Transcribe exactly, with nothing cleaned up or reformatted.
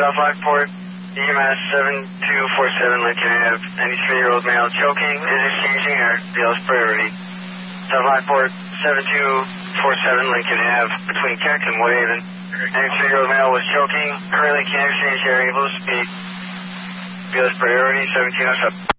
South Lockport, E M S seven two four seven Lincoln Avenue, ninety-three-year-old male choking, is exchanging air, B L's priority. South Lockport, seven two four seven Lincoln Avenue, between Keck and Woodhaven. ninety-three-year-old male was choking, currently can't exchange air, able to speak. B L's priority, seventeen oh seven.